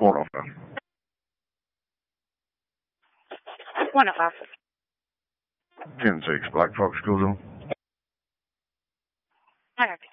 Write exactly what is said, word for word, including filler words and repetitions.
One officer. One officer. ten six, Black Fox goes on. Okay.